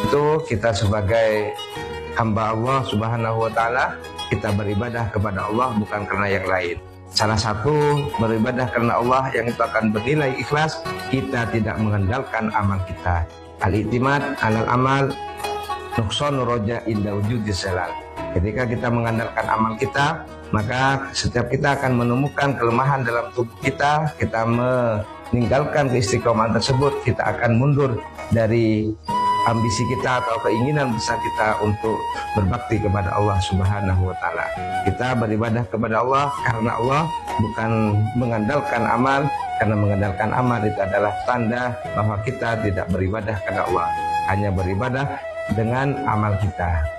itu kita sebagai hamba Allah Subhanahu wa Ta'ala, kita beribadah kepada Allah bukan karena yang lain. Salah satu beribadah karena Allah yang itu akan bernilai ikhlas, kita tidak mengandalkan amal kita. Al-i'timad alal amal nuqsanu roja inda wujudi salal. Ketika kita mengandalkan amal kita, maka setiap kita akan menemukan kelemahan dalam tubuh kita. Kita meninggalkan keistiqomahan tersebut, kita akan mundur dari ambisi kita atau keinginan besar kita untuk berbakti kepada Allah Subhanahu wa Ta'ala. Kita beribadah kepada Allah karena Allah, bukan mengandalkan amal, karena mengandalkan amal itu adalah tanda bahwa kita tidak beribadah karena Allah, hanya beribadah dengan amal kita.